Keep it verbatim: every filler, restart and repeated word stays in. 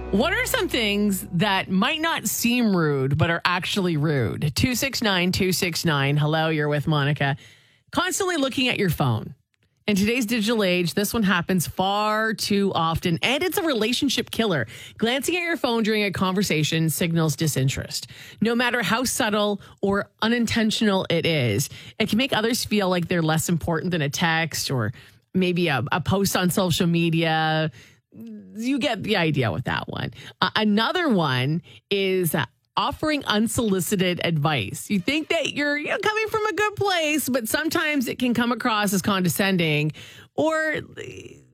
What are some things that might not seem rude, but are actually rude? two six nine, two six nine. Hello, you're with Monica. Constantly looking at your phone. In today's digital age, this one happens far too often, and it's a relationship killer. Glancing at your phone during a conversation signals disinterest. No matter how subtle or unintentional it is, it can make others feel like they're less important than a text or maybe a, a post on social media. You get the idea with that one. Uh, another one is uh, offering unsolicited advice. You think that you're, you know, coming from a good place, but sometimes it can come across as condescending, or